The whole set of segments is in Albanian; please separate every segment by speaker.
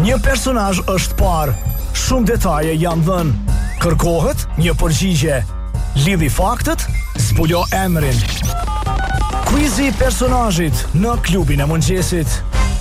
Speaker 1: Një personazh është parë, shumë detaje janë dhënë. Kërkohet një përgjigje. Lidhi faktet, zbulo emrin. Quizi i personazhit në klubin e mëngjesit.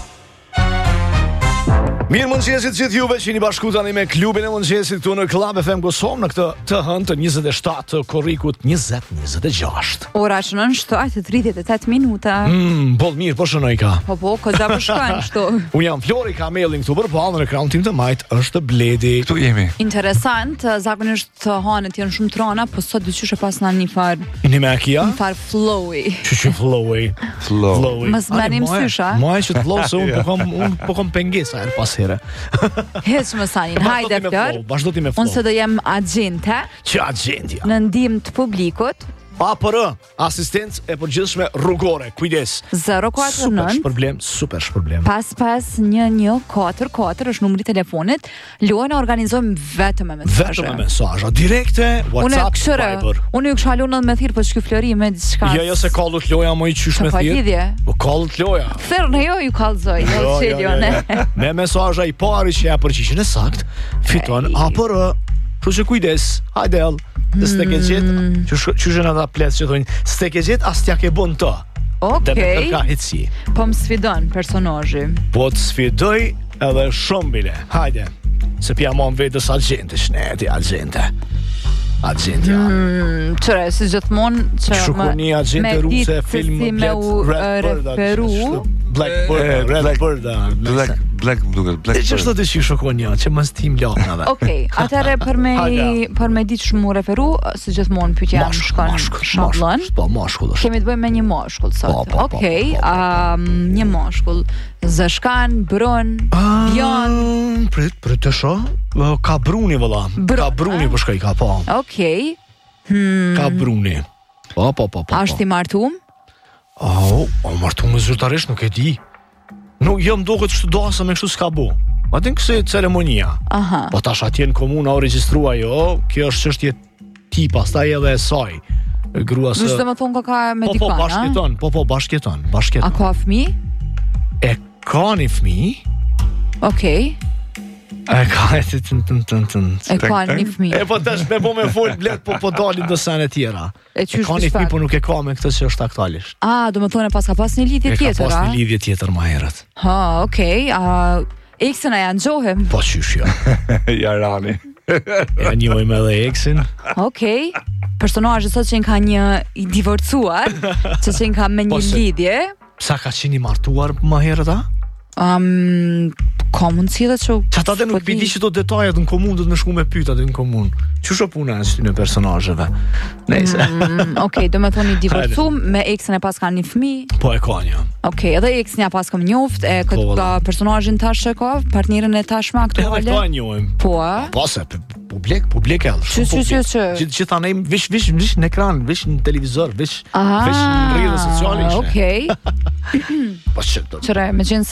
Speaker 2: Mirë mëngjesit gjithë juve që jeni bashku tani me klubin e mëngjesit këtu në Club FM Kosom në këtë të hënë të 27 të korrikut 2026.
Speaker 3: Ora shënon 7:38 minuta.
Speaker 2: Boll mirë, po shënoj ka.
Speaker 3: Po, koza po shkon kështu.
Speaker 2: Unë jam Flori Kamelin këtu përballë në ekran tim të majt është Bledi.
Speaker 4: Këtu jemi.
Speaker 3: Interesant, zakonisht hanet janë shumë trona, po sot dyqysh e pas në një farë.
Speaker 2: Një me akia?
Speaker 3: Një farë flowy.
Speaker 2: Që flowy.
Speaker 3: Mos merrim sysha.
Speaker 2: Moj që të flow se unë po kom pengesa her pas here.
Speaker 3: Hes më sanin. Hajde Flor.
Speaker 2: Vazhdo ti me flow.
Speaker 3: Unë se do jem agjente.
Speaker 2: Që agjentja?
Speaker 3: Në ndihmë të publikut.
Speaker 2: APR, asistencë e përgjithshme rrugore. Kujdes.
Speaker 3: 049
Speaker 2: Super shpërblim.
Speaker 3: Pas 114 është numri i telefonit. Luajna organizojmë vetëm me mesazhe.
Speaker 2: Vetëm me mesazhe. Direkte, WhatsApp, Viber.
Speaker 3: Unë ju kisha lunë me thirr, po shky Flori me diçka.
Speaker 2: Jo se kallut loja më i qysh me thirr. Po kallut loja.
Speaker 3: Thërnë jo ju kallzoj, jo çelione.
Speaker 2: Me mesazha i pari që ja përgjigjen e sakt, fiton APR. Kështu që kujdes, hajdel. S'te ke gjetë, që shën ata ples që thonë, s'te ke gjetë, as t'ja ke bën të. Dhe me kërka hitësi.
Speaker 3: Po më sfidon personazhi.
Speaker 2: Po të sfidoj edhe shumë bile. Hajde, se pja mon vetës agente, shneti agente. Agentja.
Speaker 3: Qëre, si gjithmonë që
Speaker 2: Shukur një agente ruse film Blackbird. Që është të që shukon një, që më stim lopnave.
Speaker 3: Okej, atëre për me ditë që mu referu, si gjithmonë pyetja më shkon shablon.
Speaker 2: Po, mashkull është.
Speaker 3: Kemi të bëjmë me një mashkull sot. Okej, një mashkull. Zëshkan, Bron, Bjon.
Speaker 2: Për të sho? Ka Bruni vëlla. Ka Bruni për shkaj ka po.
Speaker 3: Okej.
Speaker 2: Ka Bruni. Po.
Speaker 3: Ashtë i martum?
Speaker 2: Martum me zyrtarisht nuk e di. Nuk jam duket kështu dasa me kështu s'ka bu. Ma din këse ceremonia. Po tash atje në komuna o registrua jo, kjo është çështje ti pastaj edhe e saj. Grua se...
Speaker 3: Vështë me thonë ka me dikon,
Speaker 2: Po, bashkjeton.
Speaker 3: A ka fëmi?
Speaker 2: E ka një fëmi?
Speaker 3: Okej.
Speaker 2: E ka
Speaker 3: E ka një fëmi.
Speaker 2: E po tash me po me fol blet po dalin do sene tjera. E ka një fëmi po nuk e ka me këtë që është aktualisht.
Speaker 3: Do më thonë pas ka pas një lidhje tjetër,
Speaker 2: ka pas një lidhje tjetër ma herët.
Speaker 3: Okej. Eksin a janë gjohem?
Speaker 2: Po qysh jo.
Speaker 4: Jarani.
Speaker 2: Ja njojmë edhe eksin.
Speaker 3: Okej. Personazhi sot që ka një i divorcuar, që ka me një lidhje.
Speaker 2: Sa ka qenë i martuar më herët a?
Speaker 3: Ka mundësi dhe që...
Speaker 2: Që ata dhe nuk pidi që do detajet në komunë, do të më shku me pyta dhe në komunë. Që shë puna e në personazheve? Nejse.
Speaker 3: Okej, do me thonë i divorcu, me eksin e pas ka një fëmi.
Speaker 2: Po e ka një.
Speaker 3: Okej, edhe eksin e pas kam njoft, e këtë personazhin tash e ka, partnerin e tashme aktuale.
Speaker 2: Edhe ka njojmë.
Speaker 3: Po
Speaker 2: se publik edhe.
Speaker 3: Që?
Speaker 2: Që ta nejmë vish në ekran, vish në televizor, vish në rrjetet sociale.
Speaker 3: Okej.
Speaker 2: Po që
Speaker 3: Qëre, me qenë